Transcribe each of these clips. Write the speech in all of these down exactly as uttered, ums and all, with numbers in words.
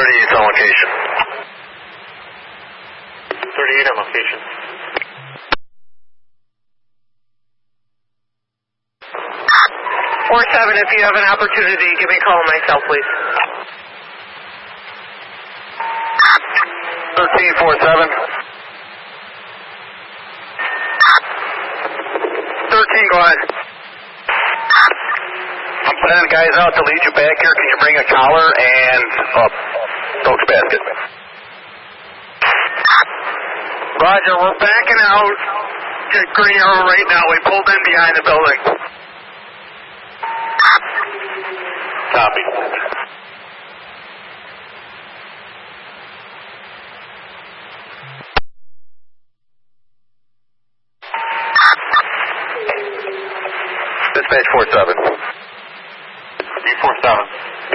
thirty-eight on location. thirty-eight on location. four seven, if you have an opportunity, give me a call on my cell, please. thirteen four seven. thirteen, go ahead. I'm sending guys out to lead you back here. Can you bring a collar and a Stokes basket? Roger, we're backing out to Green Arrow right now. We pulled in behind the building. Copy. Dispatch four seven. D four seven.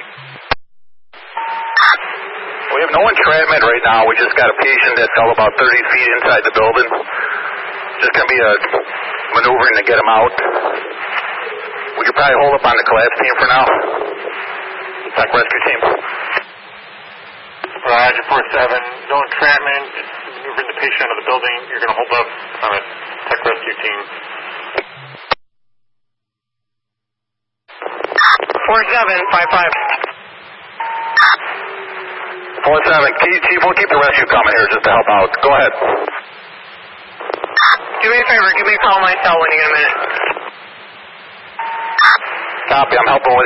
We have no entrapment right now. We just got a patient that's held about thirty feet inside the building. Just going to be a maneuvering to get him out. We could probably hold up on the collapse team for now. Tech rescue team. Roger, four seven. No entrapment. Just maneuvering the patient out of the building. You're going to hold up on a tech rescue team. four seven, five five. four seven. Chief, we'll keep the rescue coming here just to help out. Go ahead. Do me a favor, give me a call on my cell when you get a minute. Copy, I'm helping with